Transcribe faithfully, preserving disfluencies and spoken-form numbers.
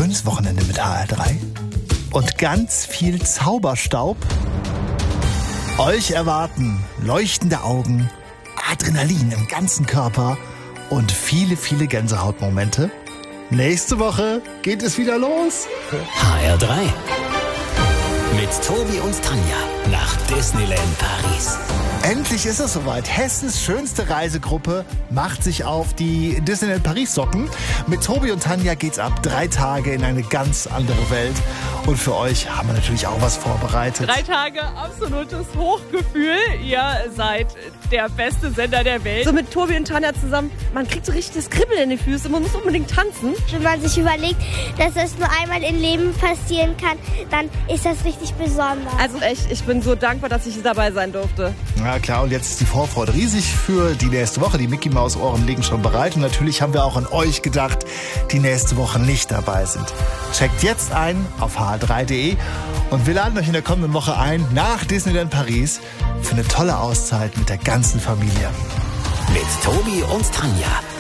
schönes Wochenende mit H R drei und ganz viel Zauberstaub. Euch erwarten leuchtende Augen, Adrenalin im ganzen Körper und viele, viele Gänsehautmomente. Nächste Woche geht es wieder los. H R drei. Mit Tobi und Tanja nach Disneyland Paris. Endlich ist es soweit. Hessens schönste Reisegruppe macht sich auf die Disneyland Paris Socken. Mit Tobi und Tanja geht's ab drei Tage in eine ganz andere Welt. Und für euch haben wir natürlich auch was vorbereitet. Drei Tage absolutes Hochgefühl. Ihr seid der beste Sender der Welt. So mit Tobi und Tanja zusammen, man kriegt so richtig das Kribbeln in die Füße. Man muss unbedingt tanzen. Wenn man sich überlegt, dass das nur einmal im Leben passieren kann, dann ist das richtig besonders. Also echt, ich bin so dankbar, dass ich dabei sein durfte. Ja klar, und jetzt ist die Vorfreude riesig für die nächste Woche. Die Mickey Maus Ohren liegen schon bereit. Und natürlich haben wir auch an euch gedacht, die nächste Woche nicht dabei sind. Checkt jetzt ein auf h r drei punkt d e und wir laden euch in der kommenden Woche ein nach Disneyland Paris für eine tolle Auszeit mit der ganzen Familie. Mit Tobi und Tanja.